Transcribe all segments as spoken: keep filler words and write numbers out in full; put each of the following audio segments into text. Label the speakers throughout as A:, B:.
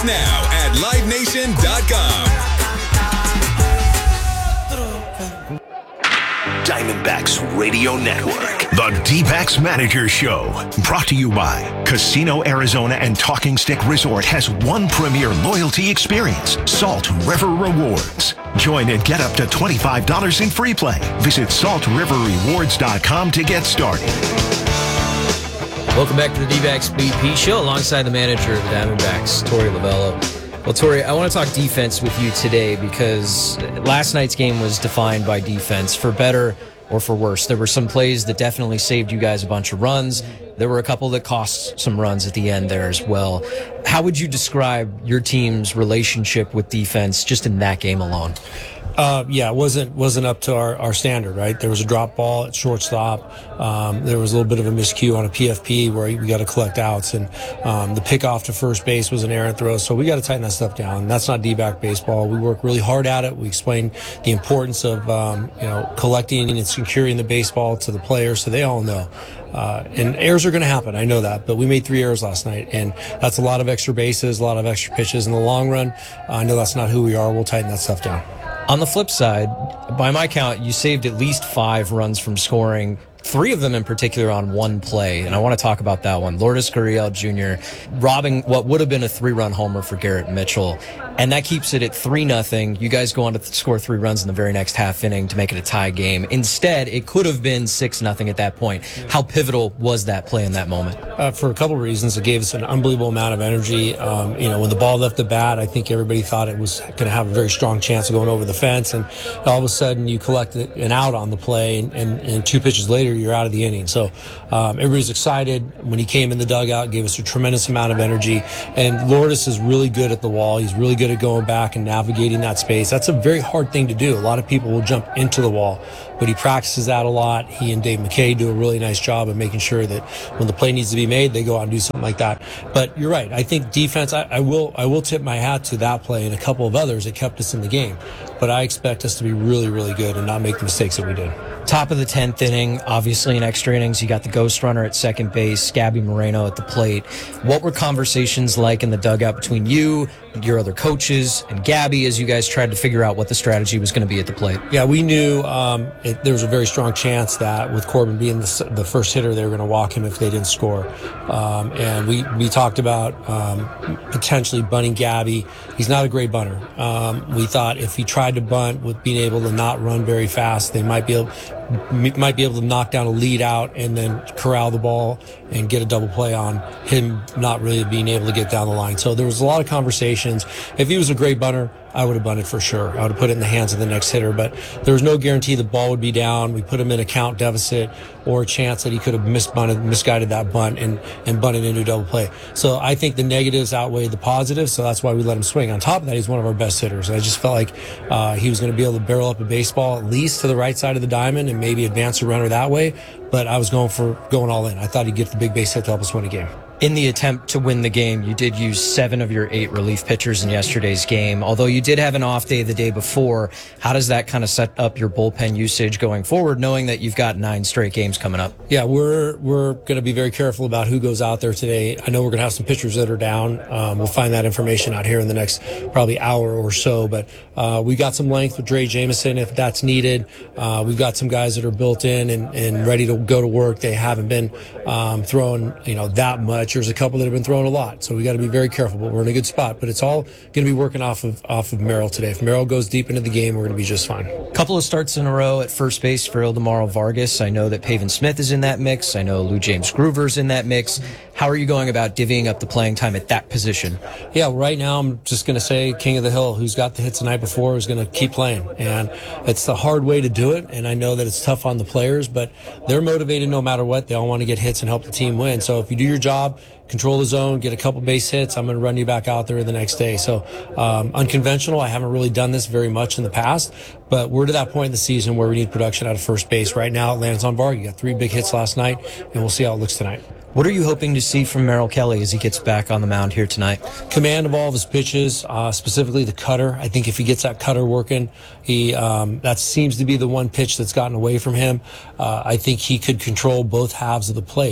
A: Tickets now at live nation dot com.
B: Diamondbacks Radio Network. The D-backs Manager Show. Brought to you by Casino Arizona and Talking Stick Resort has one premier loyalty experience, Salt River Rewards. Join and get up to twenty-five dollars in free play. Visit salt river rewards dot com to get started.
C: Welcome back to the D-backs B P Show alongside the manager of the Diamondbacks, Torey Lovullo. Well, Torey, I want to talk defense with you today because last night's game was defined by defense, for better or for worse. There were some plays that definitely saved you guys a bunch of runs. There were a couple that cost some runs at the end there as well. How would you describe your team's relationship with defense just in that game alone?
D: Uh, yeah, it wasn't wasn't up to our, our standard, right? There was a drop ball at shortstop. Um, there was a little bit of a miscue on a P F P where we got to collect outs, and um, the pickoff to first base was an errant throw. So we got to tighten that stuff down. That's not D-back baseball. We work really hard at it. We explain the importance of um, you know collecting and securing the baseball to the players, so they all know. Uh, and errors are going to happen. I know that, but we made three errors last night, and that's a lot of extra bases, a lot of extra pitches in the long run. Uh, I know that's not who we are. We'll tighten that stuff down.
C: On the flip side, by my count, you saved at least five runs from scoring, three of them in particular on one play, and I want to talk about that one. Lourdes Gurriel Junior robbing what would have been a three-run homer for Garrett Mitchell, and that keeps it at three nothing. You guys go on to score three runs in the very next half inning to make it a tie game. Instead, it could have been six nothing at that point. How pivotal was that play in that moment?
D: Uh, for a couple of reasons. It gave us an unbelievable amount of energy. Um, you know, when the ball left the bat, I think everybody thought it was going to have a very strong chance of going over the fence, and all of a sudden you collect an out on the play, and, and, and two pitches later, you're out of the inning. So um, everybody's excited. When he came in the dugout, gave us a tremendous amount of energy. And Lourdes is really good at the wall. He's really good at going back and navigating that space. That's a very hard thing to do. A lot of people will jump into the wall, but he practices that a lot. He and Dave McKay do a really nice job of making sure that when the play needs to be made, they go out and do something like that. But you're right. I think defense, I, I will I will tip my hat to that play and a couple of others that kept us in the game. But I expect us to be really, really good and not make the mistakes that we did.
C: Top of the tenth inning, obviously in extra innings, you got the ghost runner at second base, Gabby Moreno at the plate. What were conversations like in the dugout between you, your other coaches, and Gabby as you guys tried to figure out what the strategy was going to be at the plate?
D: Yeah, we knew um, it, there was a very strong chance that with Corbin being the, the first hitter, they were going to walk him if they didn't score. Um, and we, we talked about um, potentially bunting Gabby. He's not a great bunter. Um, we thought if he tried to bunt with being able to not run very fast, they might be able might be able to knock down a lead out and then corral the ball and get a double play on him not really being able to get down the line. So there was a lot of conversations. If he was a great bunter, I would have bunted for sure. I would have put it in the hands of the next hitter, but there was no guarantee the ball would be down. We put him in a count deficit or a chance that he could have misbunted, misguided that bunt and, and bunted into a double play. So I think the negatives outweigh the positives, so that's why we let him swing. On top of that, he's one of our best hitters. I just felt like uh, he was going to be able to barrel up a baseball at least to the right side of the diamond and maybe advance a runner that way, but I was going for going all in. I thought he'd get the big base hit to help us win a game.
C: In the attempt to win the game, you did use seven of your eight relief pitchers in yesterday's game. Although you did have an off day the day before, how does that kind of set up your bullpen usage going forward, knowing that you've got nine straight games coming up?
D: Yeah, we're we're going to be very careful about who goes out there today. I know we're going to have some pitchers that are down. Um, we'll find that information out here in the next probably hour or so. But uh, we got some length with Dre Jameson if that's needed. Uh, we've got some guys that are built in and, and ready to go to work. They haven't been um, throwing, you know, that much. There's a couple that have been throwing a lot, so we got to be very careful. But we're in a good spot. But it's all going to be working off of off of Merrill today. If Merrill goes deep into the game, we're going to be just fine.
C: Couple of starts in a row at first base for Ildemaro Vargas. I know that Pavin Smith is in that mix. I know Lou James Groover's in that mix. How are you going about divvying up the playing time at that position?
D: Yeah, right now I'm just going to say King of the Hill, who's got the hits the night before, is going to keep playing. And it's the hard way to do it, and I know that it's tough on the players, but they're motivated no matter what. They all want to get hits and help the team win. So if you do your job, control the zone, get a couple base hits, I'm going to run you back out there the next day. So um, unconventional. I haven't really done this very much in the past, but we're to that point in the season where we need production out of first base. Right now it lands on Vargas. He got three big hits last night, and we'll see how it looks tonight.
C: What are you hoping to see from Merrill Kelly as he gets back on the mound here tonight?
D: Command of all of his pitches, uh, specifically the cutter. I think if he gets that cutter working, he um, that seems to be the one pitch that's gotten away from him. Uh, I think he could control both halves of the plate.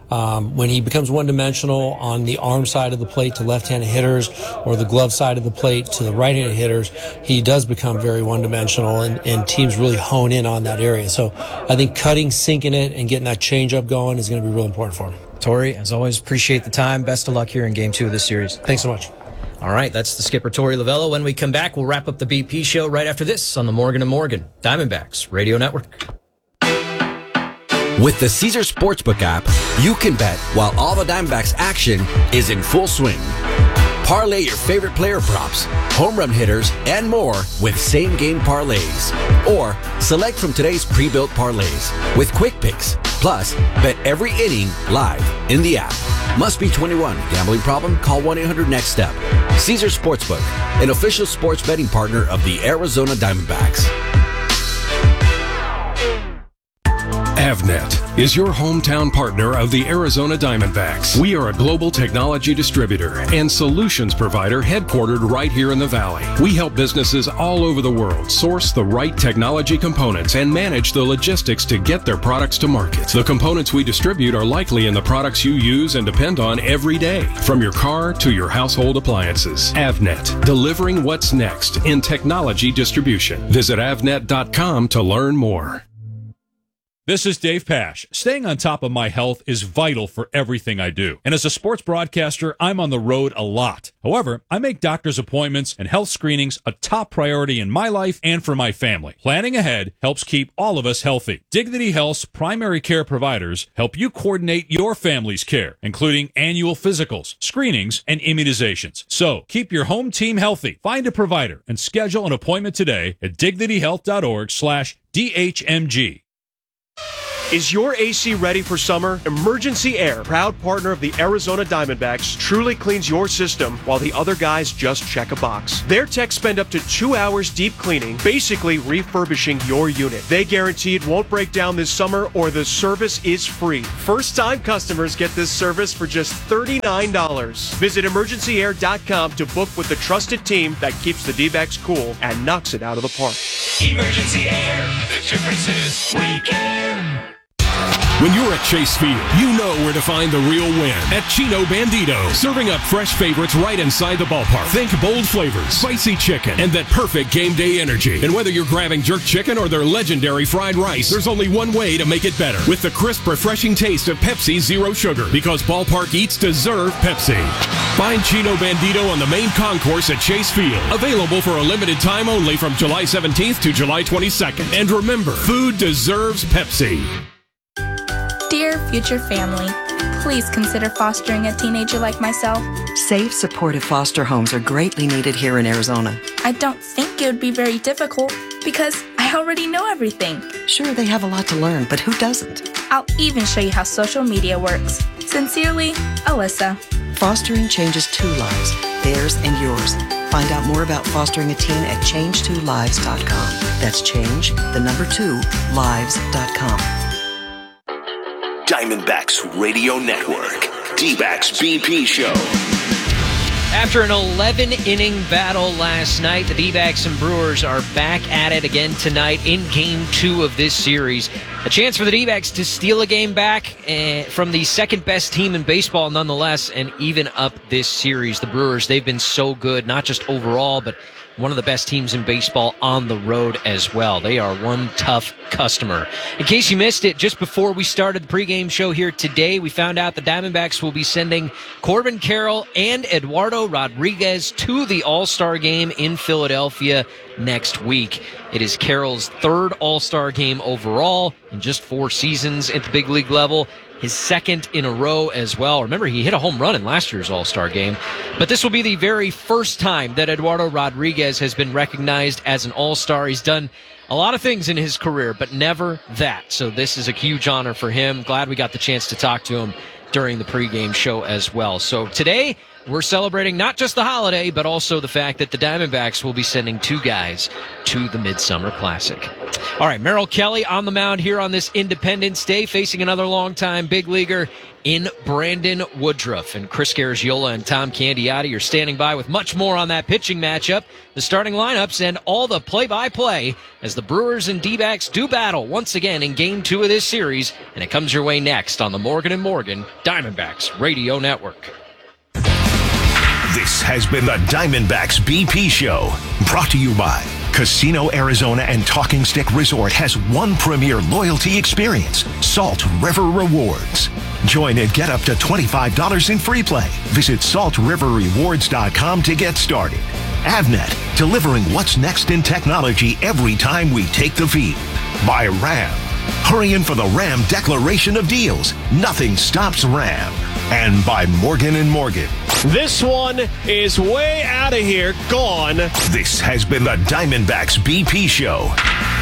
D: Um, when he becomes one-dimensional on the arm side of the plate to left-handed hitters or the glove side of the plate to the right-handed hitters, he does become very one-dimensional, and, and teams really hone in on that area. So I think cutting, sinking it, and getting that changeup going is going to be real important for him.
C: Torey, as always, appreciate the time. Best of luck here in game two of this series.
D: Thanks so much.
C: All right, that's the skipper, Torey Lovullo. When we come back, we'll wrap up the B P show right after this on the Morgan and Morgan Diamondbacks Radio Network.
E: With the Caesars Sportsbook app, you can bet while all the Diamondbacks action is in full swing. Parlay your favorite player props, home run hitters, and more with same-game parlays. Or select from today's pre-built parlays with quick picks. Plus, bet every inning live in the app. Must be twenty-one. Gambling problem? Call one eight hundred next step. Caesars Sportsbook, an official sports betting partner of the Arizona Diamondbacks.
F: Avnet is your hometown partner of the Arizona Diamondbacks. We are a global technology distributor and solutions provider headquartered right here in the Valley. We help businesses all over the world source the right technology components and manage the logistics to get their products to market. The components we distribute are likely in the products you use and depend on every day, from your car to your household appliances. Avnet, delivering what's next in technology distribution. Visit avnet dot com to learn more.
G: This is Dave Pash. Staying on top of my health is vital for everything I do. And as a sports broadcaster, I'm on the road a lot. However, I make doctor's appointments and health screenings a top priority in my life and for my family. Planning ahead helps keep all of us healthy. Dignity Health's primary care providers help you coordinate your family's care, including annual physicals, screenings, and immunizations. So keep your home team healthy. Find a provider and schedule an appointment today at dignity health dot org slash D H M G.
H: Is your A C ready for summer? Emergency Air, proud partner of the Arizona Diamondbacks, truly cleans your system while the other guys just check a box. Their techs spend up to two hours deep cleaning, basically refurbishing your unit. They guarantee it won't break down this summer or the service is free. First-time customers get this service for just thirty-nine dollars. Visit emergency air dot com to book with the trusted team that keeps the D-backs cool and knocks it out of the park.
I: Emergency Air, the difference is we care.
F: When you're at Chase Field, you know where to find the real win. At Chino Bandito, serving up fresh favorites right inside the ballpark. Think bold flavors, spicy chicken, and that perfect game day energy. And whether you're grabbing jerk chicken or their legendary fried rice, there's only one way to make it better. With the crisp, refreshing taste of Pepsi Zero Sugar. Because ballpark eats deserve Pepsi. Find Chino Bandito on the main concourse at Chase Field. Available for a limited time only from July seventeenth to July twenty-second. And remember, food deserves Pepsi.
J: Dear future family, please consider fostering a teenager like myself.
K: Safe, supportive foster homes are greatly needed here in Arizona.
J: I don't think it would be very difficult because I already know everything.
K: Sure, they have a lot to learn, but who doesn't?
J: I'll even show you how social media works. Sincerely, Alyssa.
K: Fostering changes two lives, theirs and yours. Find out more about fostering a teen at change two lives dot com. That's change, the number two, lives dot com.
B: Diamondbacks Radio Network, D-backs B P Show.
C: After an eleven-inning battle last night, the D-backs and Brewers are back at it again tonight in Game two of this series. A chance for the D-backs to steal a game back uh, from the second-best team in baseball nonetheless, and even up this series. The Brewers, they've been so good, not just overall, but one of the best teams in baseball on the road as well. They are one tough customer. In case you missed it, just before we started the pregame show here today, we found out the Diamondbacks will be sending Corbin Carroll and Eduardo Rodriguez to the All-Star game in Philadelphia next week. It is Carroll's third All-Star game overall in just four seasons at the big league level. His second in a row as well. Remember, he hit a home run in last year's All-Star game. But this will be the very first time that Eduardo Rodriguez has been recognized as an All-Star. He's done a lot of things in his career, but never that. So this is a huge honor for him. Glad we got the chance to talk to him during the pregame show as well. So today,
L: we're celebrating not just the holiday, but also the fact that the Diamondbacks will be sending two guys to the Midsummer Classic. All right, Merrill Kelly on the mound here on this Independence Day, facing another longtime big leaguer in Brandon Woodruff. And Chris Garagiola and Tom Candiotti are standing by with much more on that pitching matchup, the starting lineups, and all the play-by-play as the Brewers and D-backs do battle once again in Game two of this series. And it comes your way next on the Morgan and Morgan Diamondbacks Radio Network.
B: This has been the Diamondbacks B P Show, brought to you by Casino Arizona and Talking Stick Resort has one premier loyalty experience, Salt River Rewards. Join and get up to twenty-five dollars in free play. Visit salt river rewards dot com to get started. Avnet, delivering what's next in technology every time we take the field. By Ram. Hurry in for the Ram Declaration of Deals. Nothing stops Ram. And by Morgan and Morgan.
H: This one is way out of here. Gone.
B: This has been the Diamondbacks B P Show.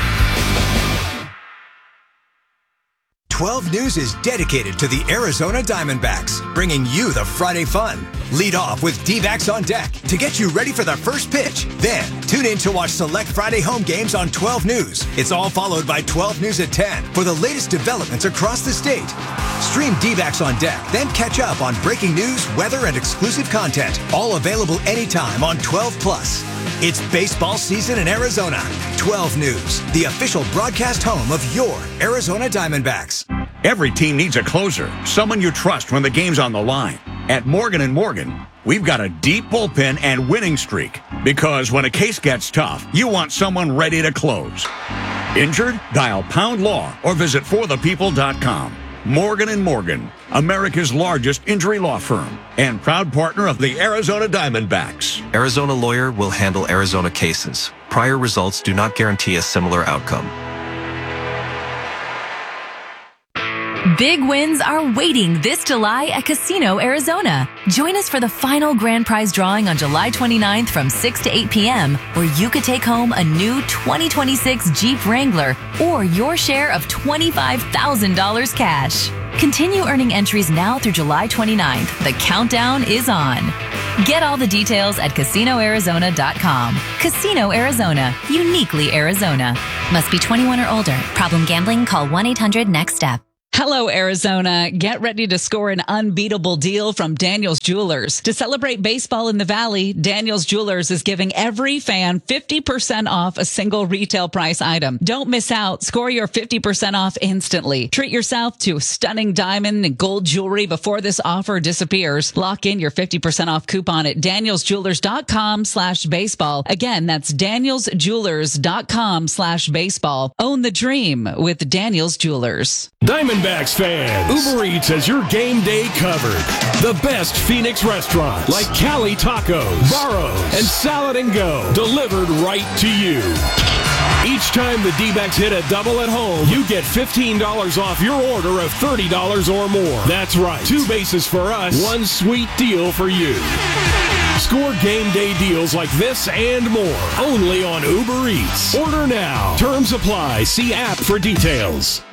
M: twelve News is dedicated to the Arizona Diamondbacks, bringing you the Friday fun. Lead off with D-backs on deck to get you ready for the first pitch. Then, tune in to watch select Friday home games on twelve News. It's all followed by twelve News at ten for the latest developments across the state. Stream D-backs on deck, then catch up on breaking news, weather, and exclusive content. All available anytime on twelve plus. It's baseball season in Arizona. twelve News, the official broadcast home of your Arizona Diamondbacks.
N: Every team needs a closer, someone you trust when the game's on the line. At Morgan and Morgan, we've got a deep bullpen and winning streak. Because when a case gets tough, you want someone ready to close. Injured? Dial Pound Law or visit for the people dot com. Morgan and Morgan, America's largest injury law firm and proud partner of the Arizona Diamondbacks.
O: Arizona Lawyer will handle Arizona cases. Prior results do not guarantee a similar outcome.
P: Big wins are waiting this July at Casino Arizona. Join us for the final grand prize drawing on July twenty-ninth from six to eight p.m., where you could take home a new twenty twenty-six Jeep Wrangler or your share of twenty-five thousand dollars cash. Continue earning entries now through July twenty-ninth. The countdown is on. Get all the details at casino arizona dot com. Casino Arizona, uniquely Arizona.
Q: Must be twenty-one or older. Problem gambling? Call one eight hundred next step.
R: Hello, Arizona. Get ready to score an unbeatable deal from Daniel's Jewelers. To celebrate baseball in the Valley, Daniel's Jewelers is giving every fan fifty percent off a single retail price item. Don't miss out. Score your fifty percent off instantly. Treat yourself to stunning diamond and gold jewelry before this offer disappears. Lock in your fifty percent off coupon at daniels jewelers dot com slash baseball. Again, that's daniels jewelers dot com slash baseball. Own the dream with Daniel's Jewelers.
F: Diamondbacks fans, Uber Eats has your game day covered. The best Phoenix restaurants like Cali Tacos, Barrows, and Salad and Go delivered right to you. Each time the D-backs hit a double at home, you get fifteen dollars off your order of thirty dollars or more. That's right. Two bases for us, one sweet deal for you. Score game day deals like this and more only on Uber Eats. Order now. Terms apply. See app for details.